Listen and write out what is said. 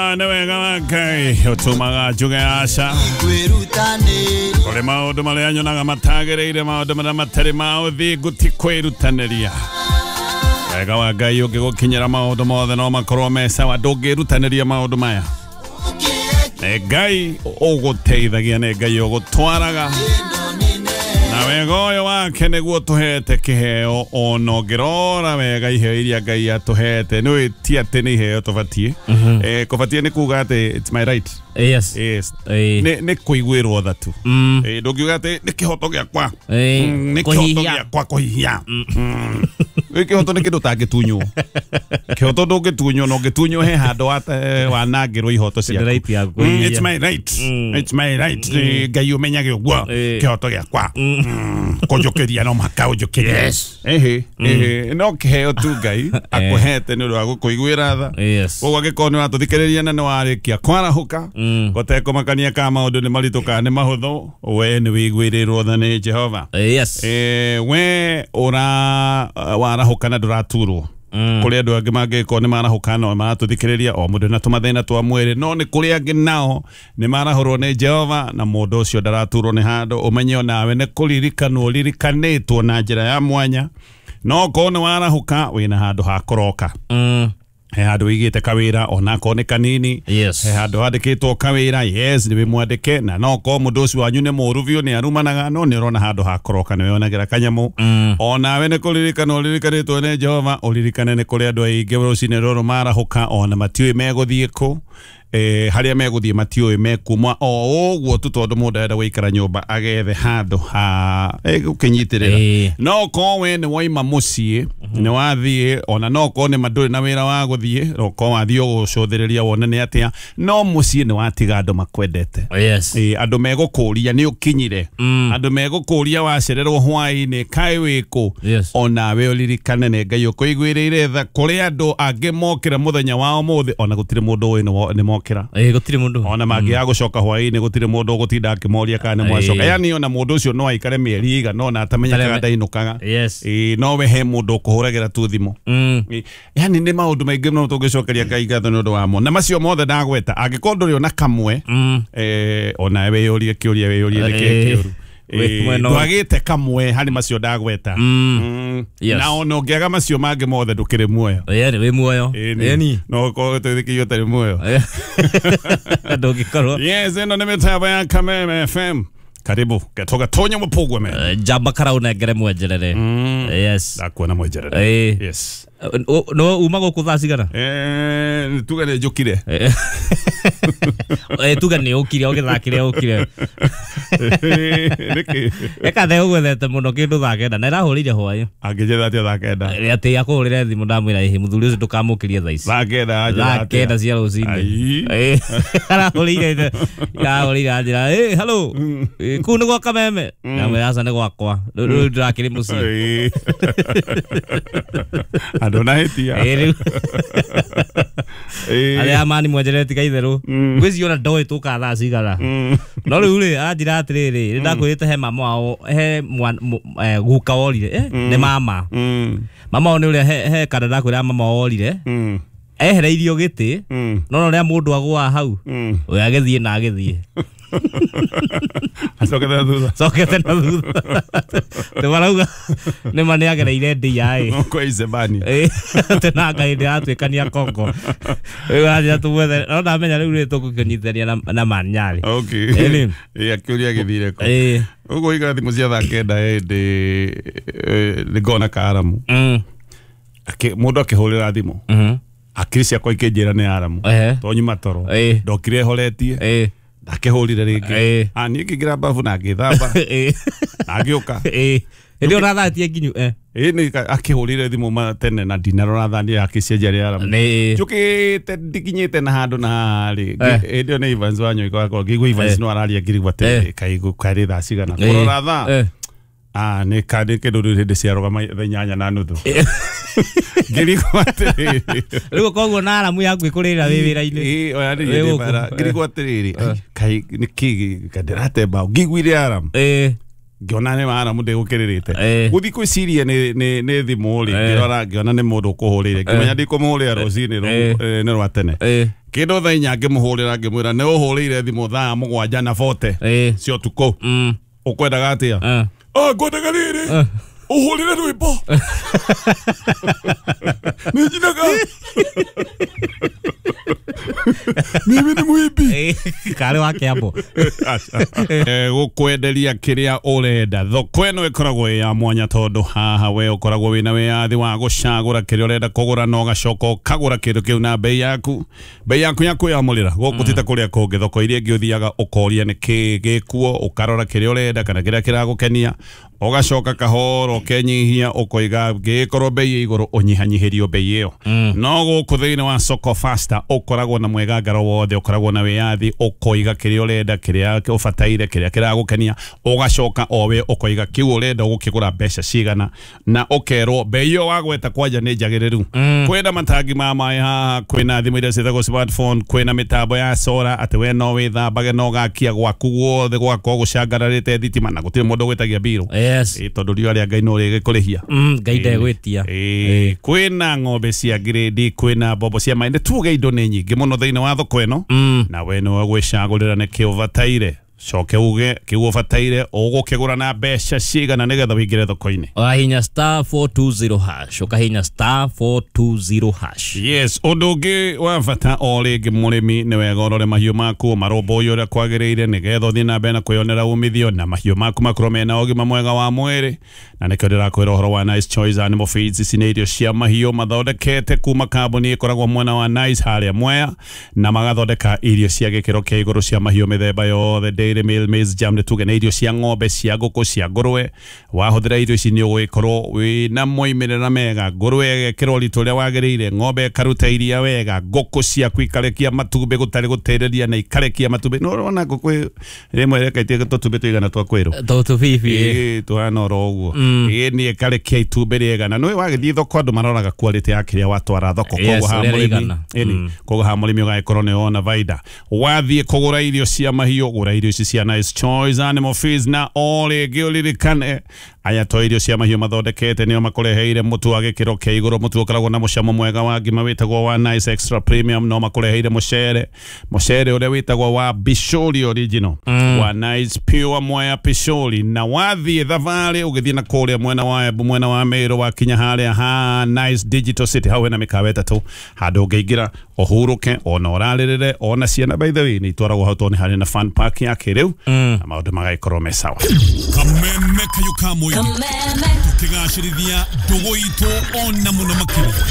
wega wakai utumaga njuge aca kuri maundu maria nyonaga matagereire maundu maria matari ma uthingu ti kwirutaniria wega wa Ngai ungigukinyira maundu mothe no makorwo me sawa ndungirutaniria maundu maya Ngai uguteithagia ni Ngai ugutwaraga na wega uyu wake niguo tuhete kiheo ono ngirora wega iheo iria Ngai atuhete ni ti ati ni iheo tubatie kubatie ni kuga ati it's my right yes ni kuiguirwo thatu ndungiuga ati ni kihoto giakwa ni kihoto giakwa kuhihia kihoto ni kindu tangitunywo kihoto ndungitunywo no ngitunywo he handu wanangirwo ihoto ciaku it's my right Ngai umenyage uguo kihoto giakwa kujukiria no maka ujukiria no kiheo tu Ngai akuhete ni undu wa gukuiguira tha uguo gikoni watuthikiriria na ni warikia kwarahuka goteko makania ka maundu ni marituka ni mahuthu we ni wiguirirwo tha ni Jehova we warahuka na nduraturwo kuri andu angi mangiko ni marahuka no maratuthikiriria o mundu na tumathina twa mwiri no ni kuri angi nao ni marahurwo ni Jehova na mundu ucio ndaraturwo ni handu umenye nawe ni kuririkanwo ririkanitwo na njira ya mwanya no ko ni warahuka wina handu ha kuroka he handu wigite kawira ona ko ni kanini he handu handikitwo kawira ni wimwandike na no ko mundu ucio wanyu ni muruvio ni arumanaga no ni rona handu ha kuroka ni wionagira kanyamu ona we ni kuririkana uririkanitwo ni Jehova uririkane ni kuri andu aingi rucini ruru marahuka ona matiui meguthie ku haria meguthie matiui mekuma o uguo tu tondu mundu enda guikara nyumba agethe handu ha gukinyitirira no ko we ni waima mucii ni wathie ona no ko ni manduri na wira wa guthie no ko wathie gucuthiriria wona ni atia no mucii ni watiga andu makwendete andu megukuria ni ukinyire andu megukuria wacererwo hwai-ini kai wiku ona we uririkane ni Ngai ukuiguirire tha kuri andu angi mokira muthenya wao muthi ona gutire mundu we ni mokira gutire mundu ona mangia gucoka hwai-ini gutire mundu gutinda akimoria kana mwacoka yani ona mundu ucio no aikare mieri iga no na atamenyekaga ndainukaga no we he mundu kuhuragira tu thimu yani ni maundu maingi no tungicokeria Ngai ngatho ni undu wamo na macio mothe ndagweta angikorwo nduri ona kamwe ona we yurie kiuria we yurie kiuru ndwagite kamwe hani macio ndagweta na ona ungiaga macio mangi mothe ndukiri muoyo wi muoyo no ko twithikio tari muoyo ndugikorwo ino ni mitaba ya Kameme FM karibu ketoka tonya mupugwe me jamba karauna ngere mwenjerere ndakuona mwenjerere no uma go kuthacigana tuga ni njukire tuga ni ukire ogithakire ukire eka the ugwethete muno kindu thakenda na irahurire hwayo angijetha atia thakenda ati akurire thimu ndamwira hi muthuri ucio ndukamukirie tha ici thakenda cia rucini arahurire anjira hello kuu ni gwa Kameme namwira aca ni gwakwa riu ndirakiri mucii andona hetia aria mani mwenjereti kaitheru ngwiciona ndoe tuka tha cigana no riu ri anjira atiriri ri ndakwirite he mama wao he guka worire ni mama wao ni uria he kana ndakwira mama worire ehereirio giti no ria mundu agwa hau we agithie na agithie sokete na thutha temarauga ni mane agereire ndia ko izebani tena Ngai ndiratwikania kongo wewe tumwethe no ndamenya riu ri tukunyithania na manyari akiuria githire ko ugo igara thimu cia thakenda ndi ngona karamu mundu akihurira thimu akiri ciakwa ikinjira ni aramu tonyuma toro ndokire horetie akihurire ringi ni ngingira bafu na ngithamba agiuka ndio rathatie nginyu ni akihurire thimu tene na dinaro rathania akicenjia riara njukite ndikinyite na handu na hari ndio ni Evans wanyu kwa ngigwa Evans no araria ngirigwa te kaigu kari tha cigana kurora tha ni kadi kindu ndi ciaroga thanyanya na nuthu ngirigwa te riu koguo na aramu yaku ikurira wi wira-ini oya ngirigwa tiriri kai ni kigi kadirate ba ngigwire aramu ngiona ne mara munde gukiririte guthi kwiciria ne thimu ri ngirora ngiona ne mundu kuhurire ngimenya ndikumuhurira rocini ne rwatene kindo thaa 4 ngimuhurira ngimwira ne uhurire thimu thaa 7:40 cio tuko ukwendaga atia ngwendaga riri uhurire rwimbo nijinaga mimi ni mwimbi kale wake hapo gukwenderia kiria urenda thoko eno ikoragwo ya mwanya tondu haha we ukoragwo wina wiathi wa gucagura kiria urenda kugura no gacoka kagura kindu kiu na bei yaku yakuyamurira gukutita kuria kungi thoko iria ingi uthiaga ukoria ni ki gikuo ukarora kiria urenda kana kiria kiragukenia ugacoka kahoro kenyihia ukoiga gikorwo bei iguru unyihanyihirio bei iyo no guku thiini wa Soko Fasta ukoragwo na mwegangaro wothe ukoragwo na wiathi ukoiga kiria urenda kiria ufataire kiria kiragukenia ugacoka owe ukoiga kiu urenda gukigura mbeca cigana na ukerwo bei iyo wagweta kwanja ni njagiriru kwina matangi ma mai haha kwina thimu iria ciitagwo smartphone kwina mitambo ya solar ati we no withambage no gakia gwaku guothe gwako gucangararite thitima na gutire mundu gwetagia biru tondu rio aria Ngai no rigikurihia Ngai ndegwitia kwina ng'ombe cia grade kwina bobo cia mainde tuge indo ni nyingi muno thiini wa thoko eno na we no gwicagurira ni kiuvataire coke uge kiugo fataire ugukigura na mbeca cigana nigetha wingire thoko-ini hinya *420 hash ukahinya *420 hash yes undugi wa fata oringi murimi ni wega urore mahiu maku marombo uyu uria kwagiriire nigetha uthii na mbere na kwionera umithio na mahiu maku makorwo mena ugima mwega wa mwiri na nikio ndirakwira uhoro wa Nice Choice Animal Feeds ici ni irio cia mahiu mathondekete kuma kambuni ikoragwo mwena wa Nice haria Mwea na magathondeka irio cia gikiro kia iguru cia mahiu mithemba yothe Dairy Meal Maize Jam tuge na irio cia ng'ombe cia nguku cia ngurwe wahuthira irio ici ni ugikorwo wina moimirira mega ngurwe igekirwo ritu ria wagiriire ng'ombe karuta iria wega nguku cia kwikarekia matumbi gutari gutereria na ikarekia matumbi no rona nguku rimwe rekaitie tutumbi tuigana twa kwiru tubibi tuhana oro uguo ni ikarekia itumbi riegana no wagithii thoko andu maroraga quality ya kiria watwara thoko koguo ha murimi koguo ha murimi ugakorwo ni ona vaida wathie kugura irio cia mahiu gura irio ici cia Nice Choice Animal Feeds na ole giuririkane aya to irio cia mahiu mathondekete nio makureheire mutu wa gikiro kia iguru mutu ukoragwo na mucamo mwega wa ngima witagwo wa Nice Extra Premium no makureheire mucere uria witagwo wa Bishori Original wa Nice Pure Mwea Bishori na wathie thavari ugithie na kuria mwena wa Embu mwena wa Meru wa kinya haria ha Nice Digital City hawe na mikawa etatu handu ungiingira uhuruke ona urarire ona ciana by the way ni itwaragwo hau toni hari na fun park ya kiriu na maundu magaikorwo me sawa kameme kayukamwe tukigacirithia ndugu itu ona muno makiri